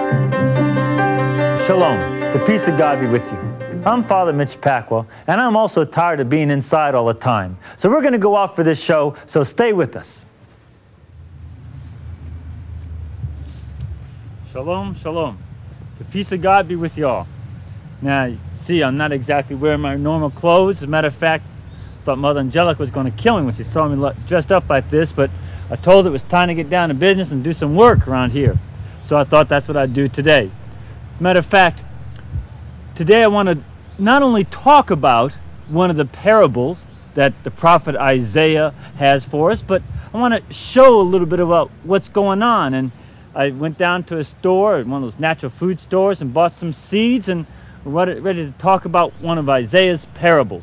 Shalom. The peace of God be with you. I'm Father Mitch Packwell, and I'm also tired of being inside all the time. So we're going to go out for this show, so stay with us. Shalom, shalom. The peace of God be with you all. Now, see, I'm not exactly wearing my normal clothes. As a matter of fact, I thought Mother Angelica was going to kill me when she saw me dressed up like this, but I told her it was time to get down to business and do some work around here. So I thought that's what I'd do today. Matter of fact, today I want to not only talk about one of the parables that the prophet Isaiah has for us, but I want to show a little bit about what's going on. And I went down to a store, one of those natural food stores, and bought some seeds, and we're ready to talk about one of Isaiah's parables.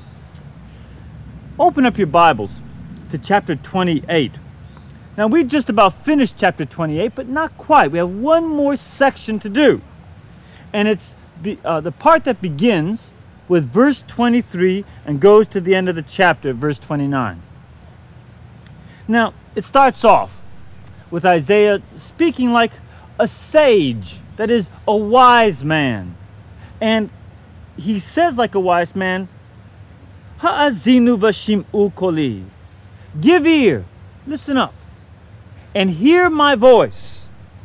Open up your Bibles to chapter 28. Now, we just about finished chapter 28, but not quite. We have one more section to do. And it's the part that begins with verse 23 and goes to the end of the chapter, verse 29. Now, it starts off with Isaiah speaking like a sage, that is, a wise man. And he says like a wise man, Ha'azinu v'shim'u koli. Give ear, listen up, and hear my voice.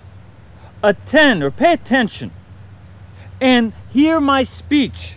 Attend, or pay attention, and hear my speech.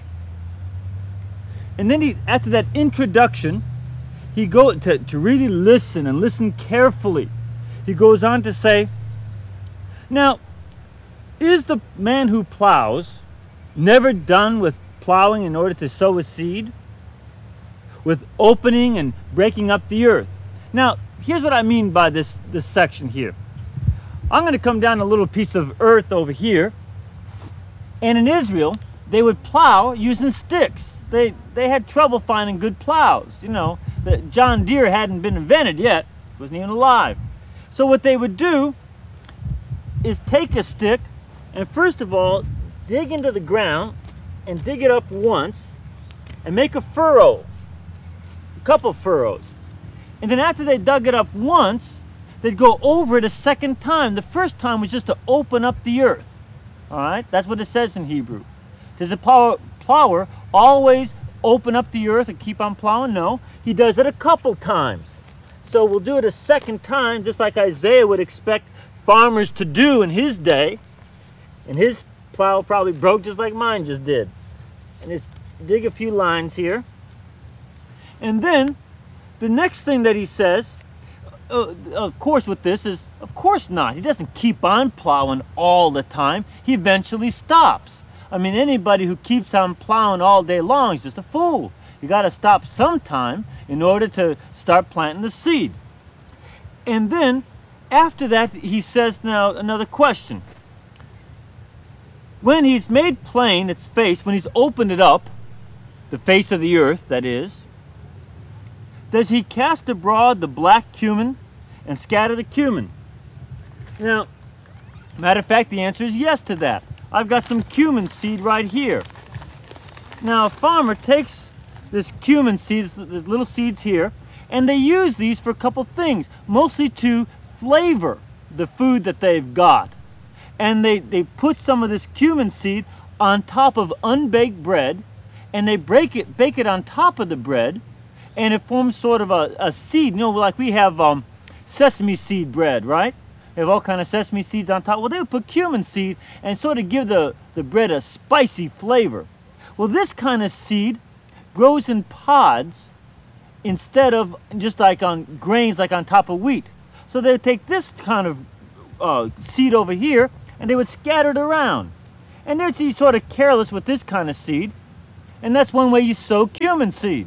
And then after that introduction, he goes to really listen and listen carefully. He goes on to say, now, is the man who plows never done with plowing in order to sow a seed? With opening and breaking up the earth. Now, here's what I mean by this section here. I'm going to come down a little piece of earth over here, and in Israel, they would plow using sticks. They had trouble finding good plows. You know, the John Deere hadn't been invented yet, wasn't even alive. So what they would do is take a stick and first of all, dig into the ground and dig it up once and make a furrow. Couple furrows, and then after they dug it up once, they'd go over it a second time. The first time was just to open up the earth. All right, that's what it says in Hebrew. Does a plower always open up the earth and keep on plowing? No, he does it a couple times. So we'll do it a second time, just like Isaiah would expect farmers to do in his day. And his plow probably broke just like mine just did. And just dig a few lines here. And then, the next thing that he says, of course with this is, of course not. He doesn't keep on plowing all the time. He eventually stops. I mean, anybody who keeps on plowing all day long is just a fool. You got to stop sometime in order to start planting the seed. And then, after that, he says now another question. When he's made plain its face, when he's opened it up, the face of the earth, that is, does he cast abroad the black cumin and scatter the cumin? Now, matter of fact, the answer is yes to that. I've got some cumin seed right here. Now, a farmer takes this cumin seeds, the little seeds here, and they use these for a couple things, mostly to flavor the food that they've got. And they put some of this cumin seed on top of unbaked bread, and they bake it on top of the bread, and it forms sort of a seed. You know, like we have sesame seed bread, right? They have all kind of sesame seeds on top. Well, they would put cumin seed and sort of give the bread a spicy flavor. Well, this kind of seed grows in pods instead of just like on grains, like on top of wheat. So they would take this kind of seed over here, and they would scatter it around. And they're sort of careless with this kind of seed, and that's one way you sow cumin seed.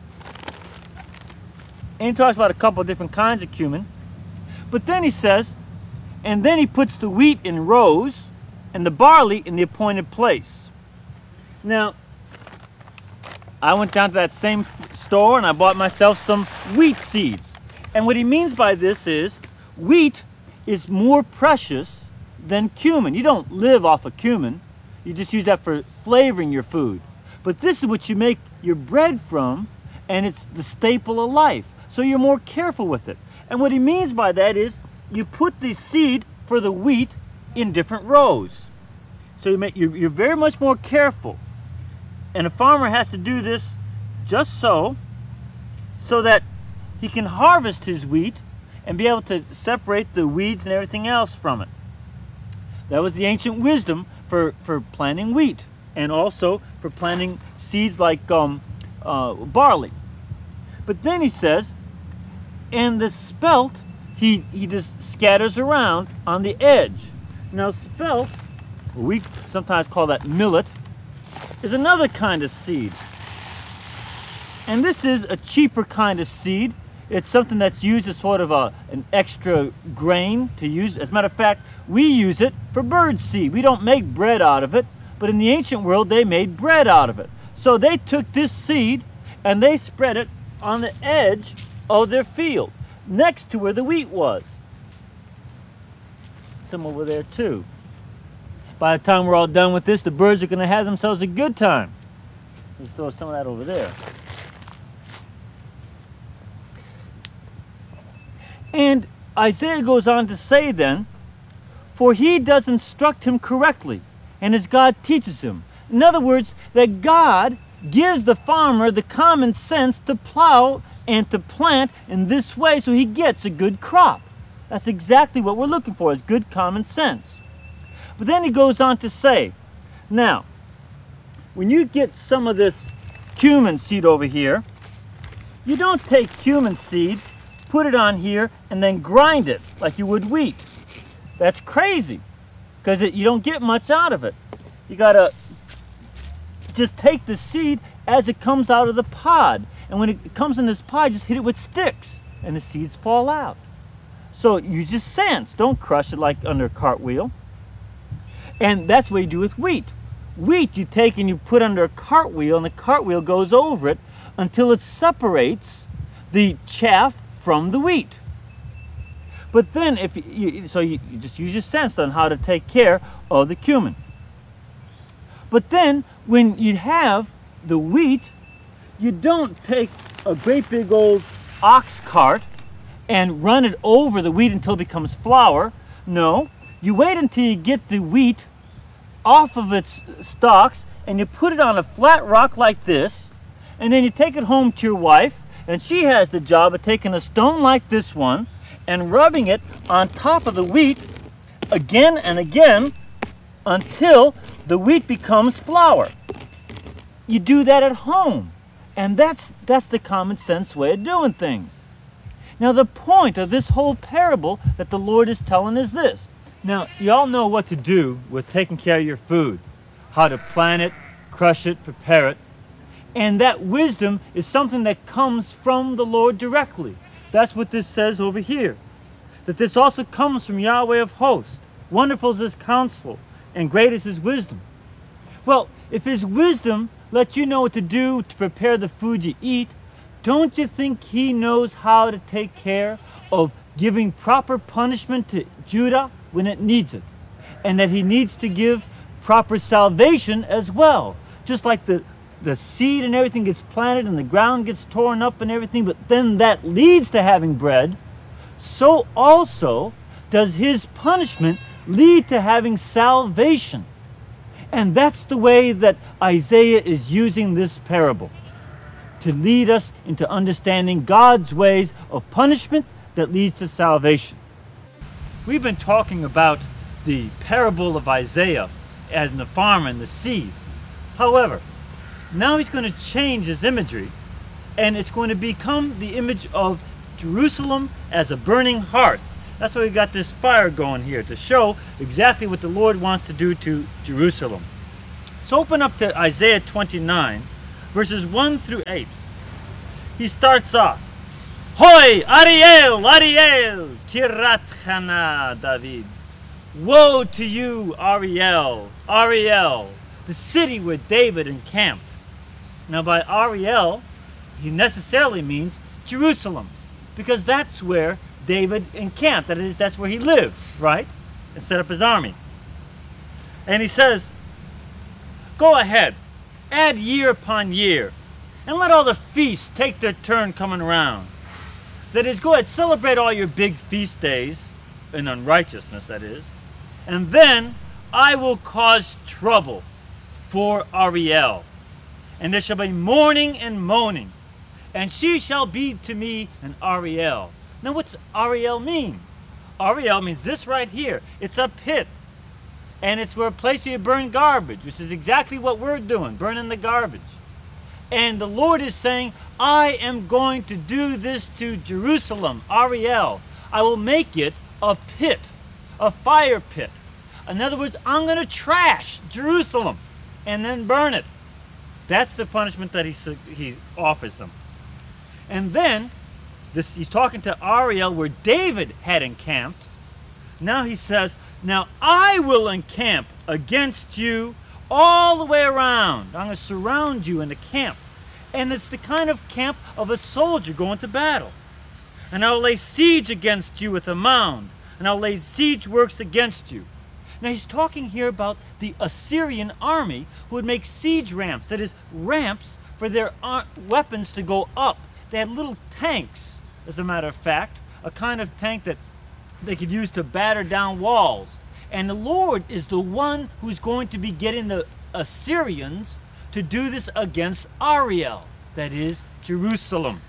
And he talks about a couple of different kinds of cumin. But then he says, and then he puts the wheat in rows and the barley in the appointed place. Now, I went down to that same store and I bought myself some wheat seeds. And what he means by this is, wheat is more precious than cumin. You don't live off of cumin. You just use that for flavoring your food. But this is what you make your bread from, and it's the staple of life. So you're more careful with it. And what he means by that is, you put the seed for the wheat in different rows. So you're very much more careful. And a farmer has to do this just so that he can harvest his wheat and be able to separate the weeds and everything else from it. That was the ancient wisdom for planting wheat, and also for planting seeds like barley. But then he says, and the spelt he just scatters around on the edge. Now spelt, we sometimes call that millet, is another kind of seed. And this is a cheaper kind of seed. It's something that's used as sort of an extra grain to use. As a matter of fact, we use it for bird seed. We don't make bread out of it, but in the ancient world they made bread out of it. So they took this seed and they spread it on the edge of their field, next to where the wheat was. Some over there too. By the time we're all done with this, the birds are going to have themselves a good time. Let's throw some of that over there. And Isaiah goes on to say then, for he does instruct him correctly, and as God teaches him. In other words, that God gives the farmer the common sense to plow and to plant in this way so he gets a good crop. That's exactly what we're looking for, is good common sense. But then he goes on to say, now, when you get some of this cumin seed over here, you don't take cumin seed, put it on here, and then grind it like you would wheat. That's crazy, because you don't get much out of it. You gotta just take the seed as it comes out of the pod. And when it comes in this pod, just hit it with sticks, and the seeds fall out. So use your sense. Don't crush it like under a cartwheel. And that's what you do with wheat. Wheat you take and you put under a cartwheel, and the cartwheel goes over it until it separates the chaff from the wheat. But then you just use your sense on how to take care of the cumin. But then when you have the wheat, you don't take a great big old ox cart and run it over the wheat until it becomes flour. No, you wait until you get the wheat off of its stalks and you put it on a flat rock like this, and then you take it home to your wife, and she has the job of taking a stone like this one and rubbing it on top of the wheat again and again until the wheat becomes flour. You do that at home, and that's the common sense way of doing things. Now the point of this whole parable that the Lord is telling is this. Now you all know what to do with taking care of your food, how to plant it, crush it, prepare it. And that wisdom is something that comes from the Lord directly. That's what this says over here. That this also comes from Yahweh of hosts. Wonderful is his counsel, and great is his wisdom. Well, if his wisdom lets you know what to do to prepare the food you eat, don't you think he knows how to take care of giving proper punishment to Judah when it needs it? And that he needs to give proper salvation as well. Just like the seed and everything gets planted and the ground gets torn up and everything, but then that leads to having bread, so also does his punishment lead to having salvation. And that's the way that Isaiah is using this parable, to lead us into understanding God's ways of punishment that leads to salvation. We've been talking about the parable of Isaiah as the farmer and the seed. However, now he's going to change his imagery, and it's going to become the image of Jerusalem as a burning hearth. That's why we got this fire going here, to show exactly what the Lord wants to do to Jerusalem. So open up to Isaiah 29, verses 1 through 8. He starts off, Hoi, Ariel, Ariel, Kirat Chana, David. Woe to you, Ariel, Ariel, the city where David encamped. Now by Ariel, he necessarily means Jerusalem, because that's where David encamped. That is, that's where he lived, right? And set up his army. And he says, go ahead, add year upon year, and let all the feasts take their turn coming around. That is, go ahead, celebrate all your big feast days, in unrighteousness, that is. And then I will cause trouble for Ariel, and there shall be mourning and moaning, and she shall be to me an Ariel. Now what's Ariel mean? Ariel means this right here. It's a pit. And it's where a place where you burn garbage, which is exactly what we're doing, burning the garbage. And the Lord is saying, I am going to do this to Jerusalem, Ariel. I will make it a pit, a fire pit. In other words, I'm going to trash Jerusalem and then burn it. That's the punishment that he offers them. And then, he's talking to Ariel where David had encamped. Now he says, now I will encamp against you all the way around. I'm going to surround you in the camp. And it's the kind of camp of a soldier going to battle. And I'll lay siege against you with a mound, and I'll lay siege works against you. Now he's talking here about the Assyrian army who would make siege ramps, that is, ramps for their weapons to go up. They had little tanks, as a matter of fact, a kind of tank that they could use to batter down walls. And the Lord is the one who's going to be getting the Assyrians to do this against Ariel, that is, Jerusalem.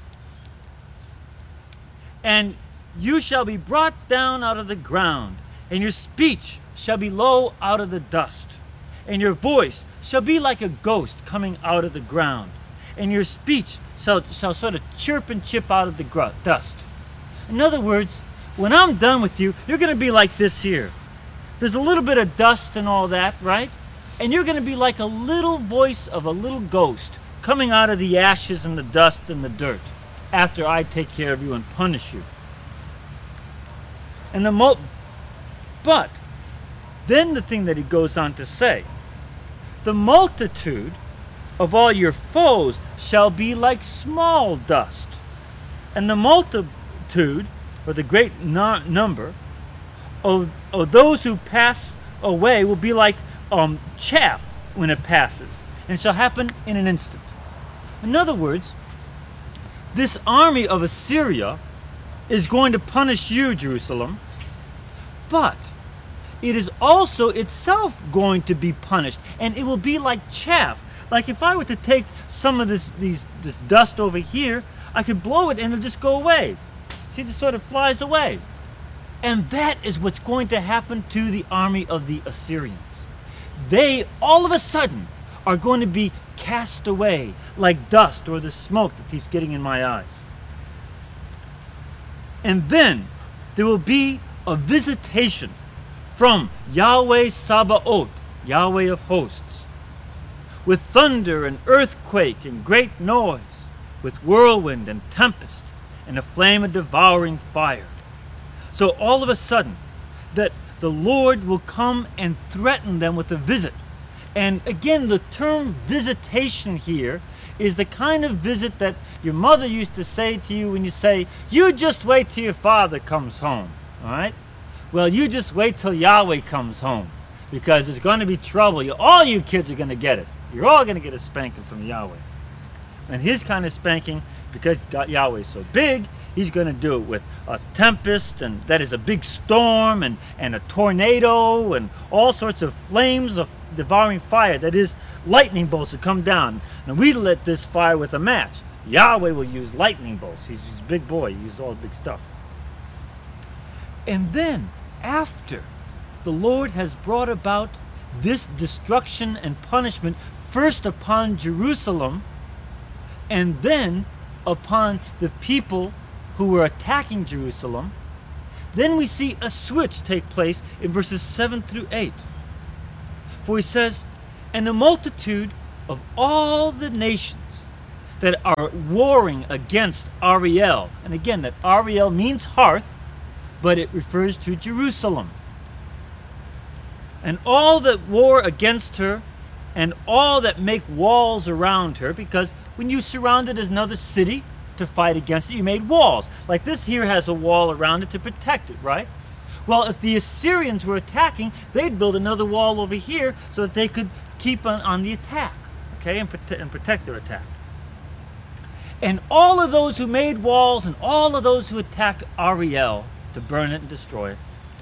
And you shall be brought down out of the ground, and your speech shall be low out of the dust, and your voice shall be like a ghost coming out of the ground, and your speech shall sort of chirp and chip out of the dust. In other words, when I'm done with you, you're going to be like this here. There's a little bit of dust and all that, right? And you're going to be like a little voice of a little ghost coming out of the ashes and the dust and the dirt after I take care of you and punish you. And but then the thing that he goes on to say, the multitude of all your foes shall be like small dust, and the multitude, or the great number of those who pass away will be like chaff when it passes, and it shall happen in an instant. In other words, this army of Assyria is going to punish you, Jerusalem, but it is also itself going to be punished, and it will be like chaff. Like if I were to take some of this dust over here, I could blow it and it'll just go away. See, it just sort of flies away. And that is what's going to happen to the army of the Assyrians. They, all of a sudden, are going to be cast away like dust or the smoke that keeps getting in my eyes. And then there will be a visitation from Yahweh Sabaoth, Yahweh of hosts, with thunder and earthquake and great noise, with whirlwind and tempest and a flame of devouring fire. So all of a sudden, that the Lord will come and threaten them with a visit. And again, the term visitation here is the kind of visit that your mother used to say to you when you say, you just wait till your father comes home, all right? Well, you just wait till Yahweh comes home, because there's going to be trouble. All you kids are going to get it. You're all going to get a spanking from Yahweh. And his kind of spanking, because Yahweh is so big, he's going to do it with a tempest, and that is a big storm, and a tornado, and all sorts of flames of devouring fire, that is lightning bolts that come down. And we lit this fire with a match. Yahweh will use lightning bolts. He's a big boy. He uses all the big stuff. And then, after the Lord has brought about this destruction and punishment, first upon Jerusalem, and then upon the people who were attacking Jerusalem, then we see a switch take place in verses 7 through 8. For he says, and the multitude of all the nations that are warring against Ariel, and again, that Ariel means hearth, but it refers to Jerusalem, and all that war against her, and all that make walls around her, because when you surrounded another city to fight against it, you made walls. Like this here has a wall around it to protect it, right? Well, if the Assyrians were attacking, they'd build another wall over here so that they could keep on the attack, okay, and protect their attack. And all of those who made walls and all of those who attacked Ariel to burn it and destroy it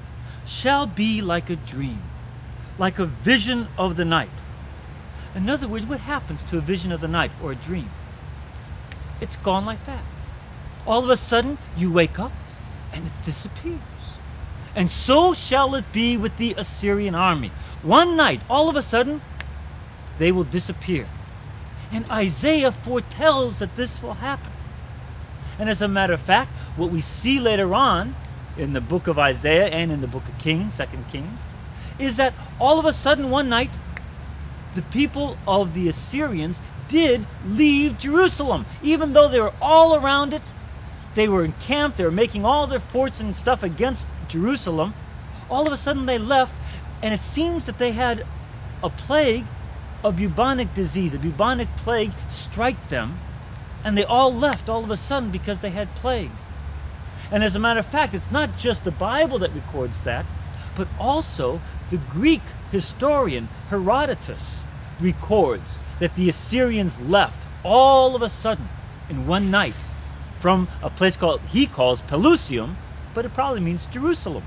shall be like a dream, like a vision of the night. In other words, what happens to a vision of the night or a dream? It's gone like that. All of a sudden, you wake up and it disappears. And so shall it be with the Assyrian army. One night, all of a sudden, they will disappear. And Isaiah foretells that this will happen. And as a matter of fact, what we see later on in the book of Isaiah and in the book of Kings, 2 Kings, is that all of a sudden one night, the people of the Assyrians did leave Jerusalem. Even though they were all around it, they were encamped, they were making all their forts and stuff against Jerusalem. All of a sudden they left, and it seems that they had a plague, a bubonic disease, a bubonic plague strike them, and they all left all of a sudden because they had plague. And as a matter of fact, it's not just the Bible that records that, but also the Greek historian Herodotus records that the Assyrians left all of a sudden in one night from a place he calls Pelusium, but it probably means Jerusalem.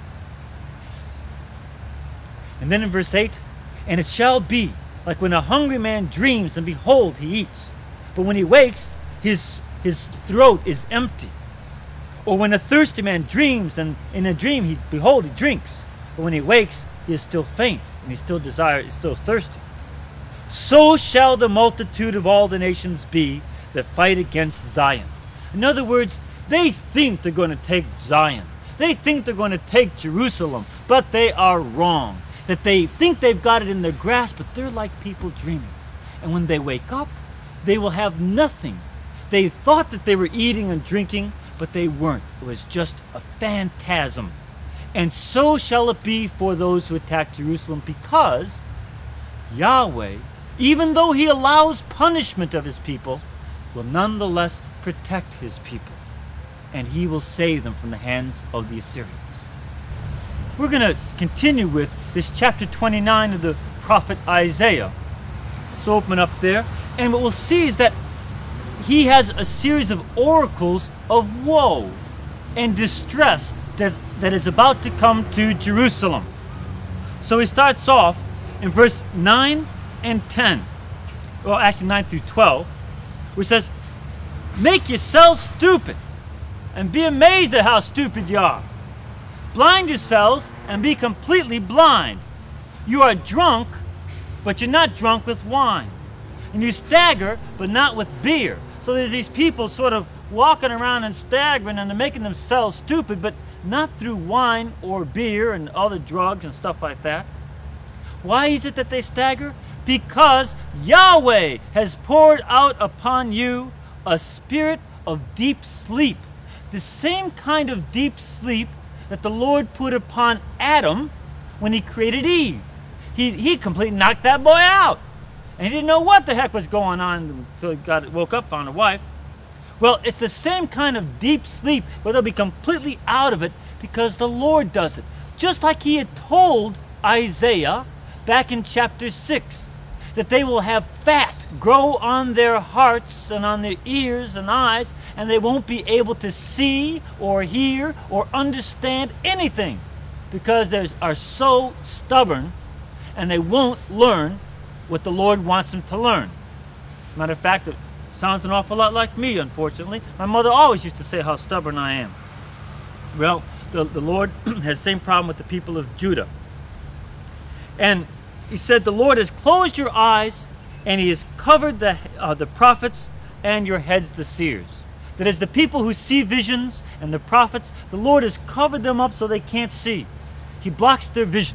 And then in verse 8, and it shall be like when a hungry man dreams, and behold, he eats. But when he wakes, his throat is empty. Or when a thirsty man dreams, and in a dream, he drinks. But when he wakes, he is still faint, and he still is still thirsty. So shall the multitude of all the nations be that fight against Zion. In other words, they think they're going to take Zion. They think they're going to take Jerusalem, but they are wrong. That they think they've got it in their grasp, but they're like people dreaming. And when they wake up, they will have nothing. They thought that they were eating and drinking, but they weren't. It was just a phantasm. And so shall it be for those who attack Jerusalem, because Yahweh, even though he allows punishment of his people, will nonetheless protect his people, and he will save them from the hands of the Assyrians. We're going to continue with this chapter 29 of the prophet Isaiah. So open up there, and what we'll see is that he has a series of oracles of woe and distress that is about to come to Jerusalem. So he starts off in verse 9 and 10, well actually 9 through 12, which says, make yourselves stupid and be amazed at how stupid you are. Blind yourselves and be completely blind. You are drunk, but you're not drunk with wine. And you stagger, but not with beer. So there's these people sort of walking around and staggering, and they're making themselves stupid, but not through wine or beer and other drugs and stuff like that. Why is it that they stagger? Because Yahweh has poured out upon you a spirit of deep sleep. The same kind of deep sleep that the Lord put upon Adam when he created Eve. He completely knocked that boy out. And he didn't know what the heck was going on until he woke up, found a wife. Well, it's the same kind of deep sleep where they'll be completely out of it because the Lord does it. Just like he had told Isaiah back in chapter 6, that they will have fat grow on their hearts and on their ears and eyes, and they won't be able to see or hear or understand anything because they are so stubborn, and they won't learn what the Lord wants them to learn. Matter of fact, it sounds an awful lot like me, unfortunately. My mother always used to say how stubborn I am. Well, the Lord has the same problem with the people of Judah. And he said, the Lord has closed your eyes, and he has covered the prophets and your heads, the seers. That is, the people who see visions and the prophets, the Lord has covered them up so they can't see. He blocks their vision.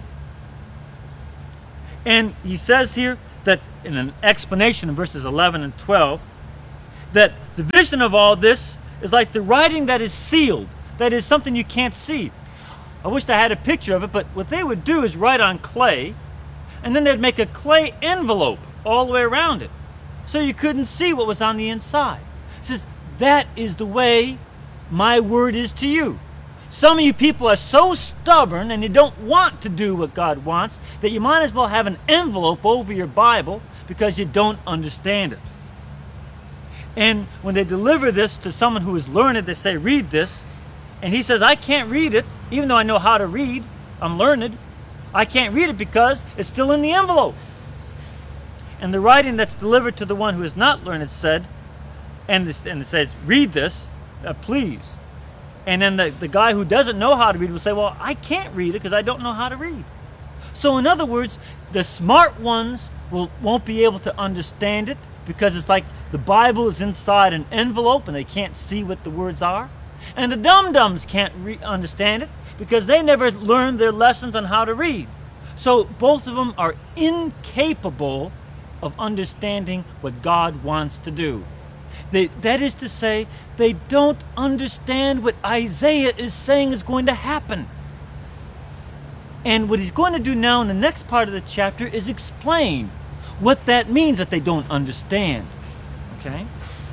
And he says here that in an explanation in verses 11 and 12, that the vision of all this is like the writing that is sealed. That is something you can't see. I wished I had a picture of it, but what they would do is write on clay, and then they'd make a clay envelope all the way around it, so you couldn't see what was on the inside. It says, that is the way my word is to you. Some of you people are so stubborn and you don't want to do what God wants that you might as well have an envelope over your Bible because you don't understand it. And when they deliver this to someone who is learned, they say, read this. And he says, I can't read it, even though I know how to read. I'm learned. I can't read it because it's still in the envelope. And the writing that's delivered to the one who is not learned said, and it says, read this, please. And then the guy who doesn't know how to read will say, well, I can't read it because I don't know how to read. So in other words, the smart ones won't be able to understand it because it's like the Bible is inside an envelope and they can't see what the words are. And the dum-dums can't understand it because they never learned their lessons on how to read. So both of them are incapable of understanding what God wants to do. That is to say, they don't understand what Isaiah is saying is going to happen. And what he's going to do now in the next part of the chapter is explain what that means that they don't understand. Okay?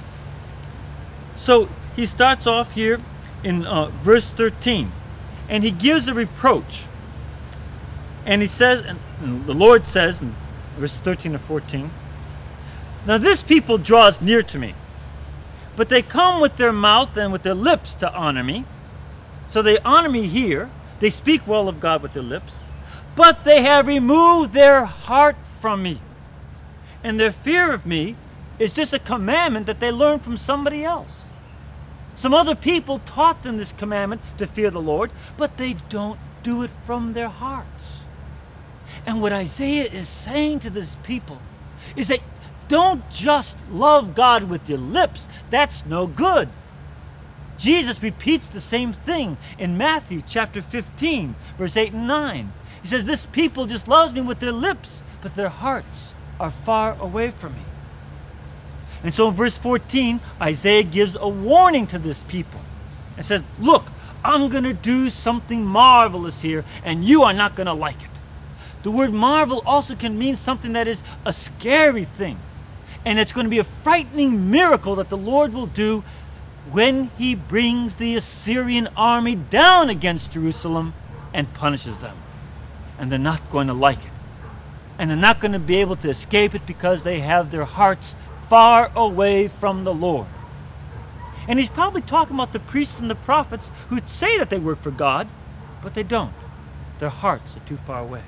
So he starts off here in verse 13, and he gives a reproach. And he says, and the Lord says in verses 13 to 14, now this people draws near to me, but they come with their mouth and with their lips to honor me. So they honor me here. They speak well of God with their lips, but they have removed their heart from me. And their fear of me is just a commandment that they learned from somebody else. Some other people taught them this commandment to fear the Lord, but they don't do it from their hearts. And what Isaiah is saying to this people is that don't just love God with your lips. That's no good. Jesus repeats the same thing in Matthew chapter 15, verse 8 and 9. He says, this people just loves me with their lips, but their hearts are far away from me. And so in verse 14, Isaiah gives a warning to this people and says, look, I'm going to do something marvelous here, and you are not going to like it. The word marvel also can mean something that is a scary thing. And it's going to be a frightening miracle that the Lord will do when he brings the Assyrian army down against Jerusalem and punishes them. And they're not going to like it. And they're not going to be able to escape it because they have their hearts far away from the Lord. And he's probably talking about the priests and the prophets who say that they work for God, but they don't. Their hearts are too far away.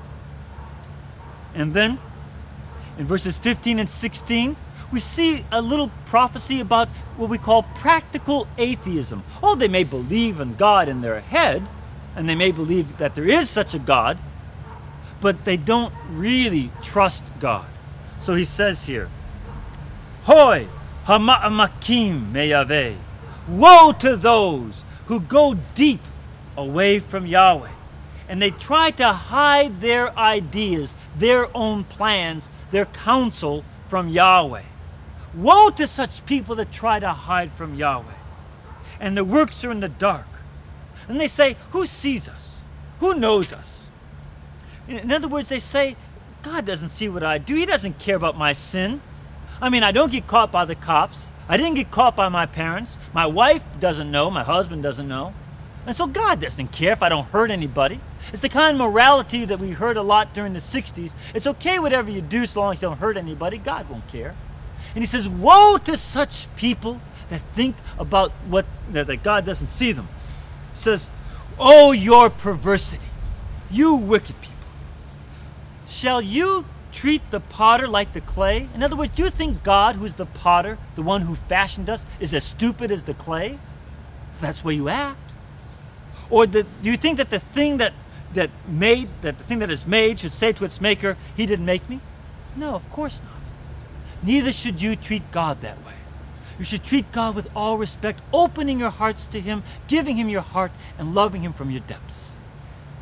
And then, in verses 15 and 16, we see a little prophecy about what we call practical atheism. Oh, they may believe in God in their head, and they may believe that there is such a God, but they don't really trust God. So he says here, Hoi hama'amakim meyaveh. Woe to those who go deep away from Yahweh, and they try to hide their ideas, their own plans, their counsel from Yahweh. Woe to such people that try to hide from Yahweh. And their works are in the dark. And they say, who sees us? Who knows us? In other words, they say, God doesn't see what I do. He doesn't care about my sin. I mean, I don't get caught by the cops. I didn't get caught by my parents. My wife doesn't know. My husband doesn't know. And so God doesn't care if I don't hurt anybody. It's the kind of morality that we heard a lot during the 60s. It's okay whatever you do so long as you don't hurt anybody. God won't care. And he says, woe to such people that think about that God doesn't see them. He says, oh, your perversity, you wicked people. Shall you treat the potter like the clay? In other words, do you think God, who's the potter, the one who fashioned us, is as stupid as the clay? That's the way you act. Or do you think that the thing that is made should say to its maker, he didn't make me? No, of course not. Neither should you treat God that way. You should treat God with all respect, opening your hearts to him, giving him your heart, and loving him from your depths.